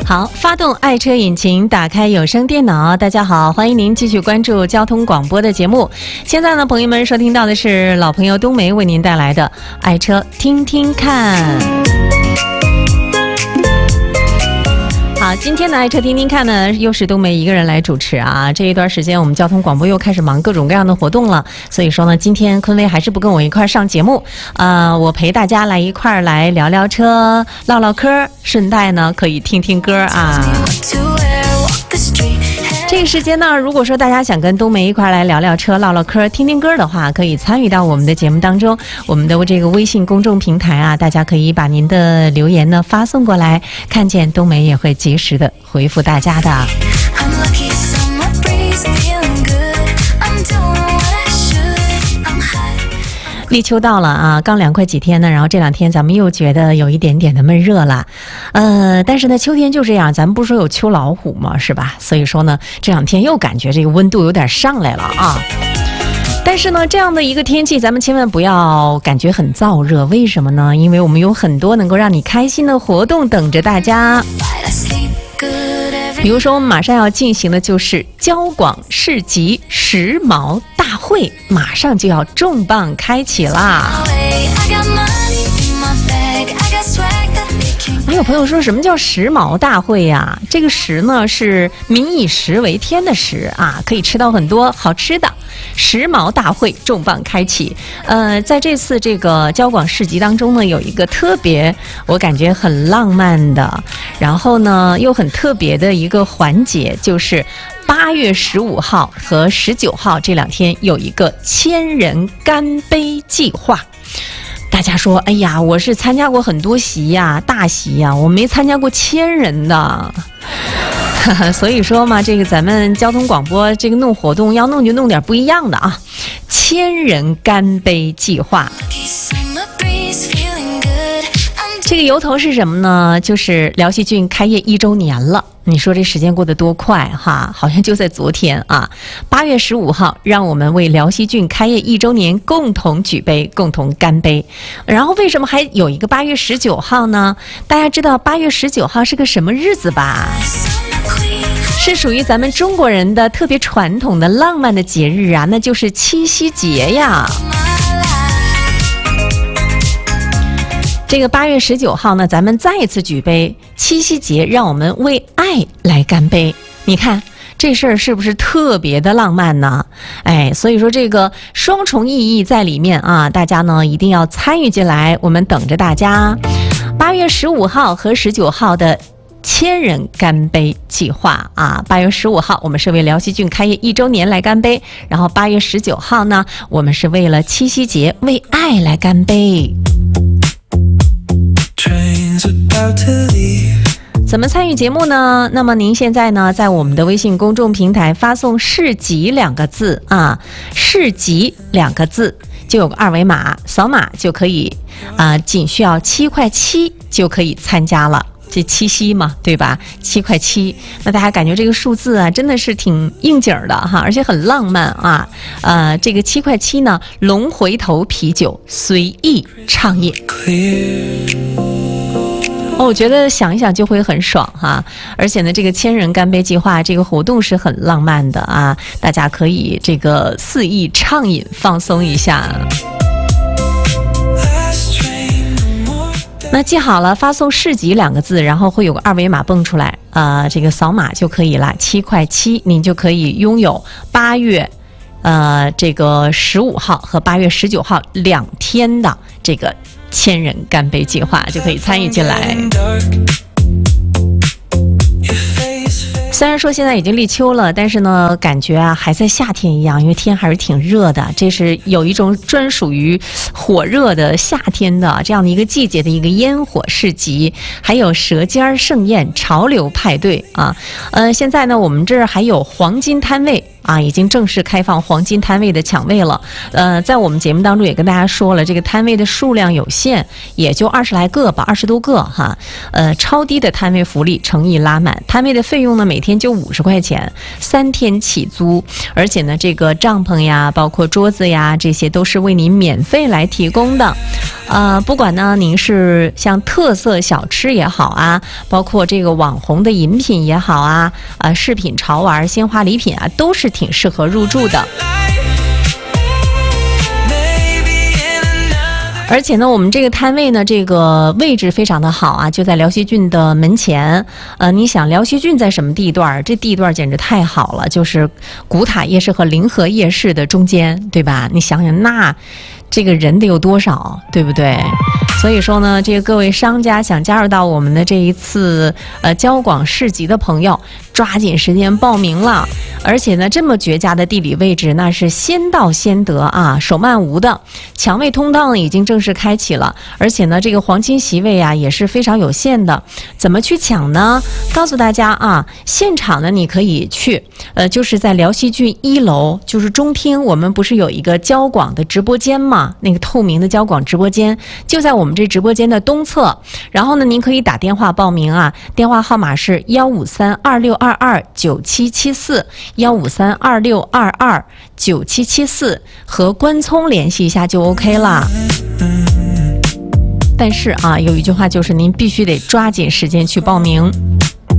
好，发动爱车引擎，打开有声电脑。大家好，欢迎您继续关注交通广播的节目。现在呢，朋友们收听到的是老朋友冬梅为您带来的爱车听听看。好，今天的爱车听听看呢，又是冬梅一个人来主持啊。这一段时间，我们交通广播又开始忙各种各样的活动了，所以说呢，今天坤威还是不跟我一块上节目，我陪大家来一块来聊聊车、唠唠嗑，顺带呢可以听听歌啊。这个时间呢，如果说大家想跟冬梅一块来聊聊车、唠唠嗑、听听歌的话，可以参与到我们的节目当中。我们的这个微信公众平台啊，大家可以把您的留言呢发送过来，看见冬梅也会及时的回复大家的。立秋到了啊，刚凉快几天呢，然后这两天咱们又觉得有一点点的闷热了，但是呢，秋天就这样，咱们不是说有秋老虎吗？是吧？所以说呢，这两天又感觉这个温度有点上来了啊。但是呢，这样的一个天气，咱们千万不要感觉很燥热，为什么呢？因为我们有很多能够让你开心的活动等着大家。比如说我们马上要进行的就是交广市集时髦大会，马上就要重磅开启啦。还有朋友说什么叫时髦大会呀？这个时呢是民以食为天的食啊，可以吃到很多好吃的。时髦大会重磅开启，在这次这个交广市集当中呢，有一个特别我感觉很浪漫的，然后呢又很特别的一个环节，就是8月15号和19号这两天有一个千人干杯计划。大家说，哎呀，我是参加过很多席呀，大席呀，我没参加过千人的。所以说嘛，这个咱们交通广播这个弄活动要弄就弄点不一样的啊，千人干杯计划。这个由头是什么呢？就是辽西郡开业1周年了。你说这时间过得多快哈，好像就在昨天啊。8月15号，让我们为辽西郡开业1周年共同举杯，共同干杯。然后为什么还有一个8月19号呢？大家知道8月19号是个什么日子吧？是属于咱们中国人的特别传统的浪漫的节日啊，那就是七夕节呀。这个8月19号呢，咱们再一次举杯，七夕节让我们为爱来干杯。你看这事儿是不是特别的浪漫呢？哎，所以说这个双重意义在里面啊，大家呢一定要参与进来，我们等着大家。8月15号和19号的千人干杯计划啊，8月15号我们是为辽西郡开业1周年来干杯，然后8月19号呢，我们是为了七夕节为爱来干杯。怎么参与节目呢？那么您现在呢，在我们的微信公众平台发送市集2个字啊，市集2个字就有个二维码，扫码就可以仅需要7.7块就可以参加了。这七夕嘛，对吧？7.7块，那大家感觉这个数字啊，真的是挺应景的哈，而且很浪漫啊。这个7.7块呢，龙回头啤酒随意畅饮。我觉得想一想就会很爽哈，而且呢，这个千人干杯计划这个活动是很浪漫的啊，大家可以这个肆意畅饮，放松一下。那记好了，发送市集2个字，然后会有个二维码蹦出来，这个扫码就可以了，7.7块，您就可以拥有8月这个15号和8月19号2天的这个千人干杯计划，就可以参与进来。虽然说现在已经立秋了，但是呢，感觉啊还在夏天一样，因为天还是挺热的。这是有一种专属于火热的夏天的这样的一个季节的一个烟火市集，还有舌尖盛宴、潮流派对啊。现在呢，我们这儿还有黄金摊位。 啊，已经正式开放黄金摊位的抢位了。在我们节目当中也跟大家说了，这个摊位的数量有限，也就20来个吧，20多个哈。超低的摊位福利诚意拉满，摊位的费用呢每天就50块钱，3天起租，而且呢这个帐篷呀，包括桌子呀，这些都是为您免费来提供的。不管呢您是像特色小吃也好啊，包括这个网红的饮品也好啊，饰品潮玩、鲜花礼品啊，都是挺适合入住的。而且呢，我们这个摊位呢，这个位置非常的好啊，就在辽西郡的门前。你想辽西郡在什么地段？这地段简直太好了，就是古塔夜市和临河夜市的中间，对吧？你想想，那这个人得有多少，对不对？所以说呢，这个各位商家想加入到我们的这一次交广市集的朋友，抓紧时间报名了。而且呢，这么绝佳的地理位置，那是先到先得啊，手慢无的。抢位通道呢已经正式开启了，而且呢，这个黄金席位啊也是非常有限的。怎么去抢呢？告诉大家啊，现场呢你可以去，就是在辽西郡1楼，就是中厅，我们不是有一个交广的直播间吗？那个透明的交广直播间就在我们这直播间的东侧。然后呢，您可以打电话报名啊，电话号码是15326229774，15326229774，和关聪联系一下就 OK 了。但是啊，有一句话就是您必须得抓紧时间去报名。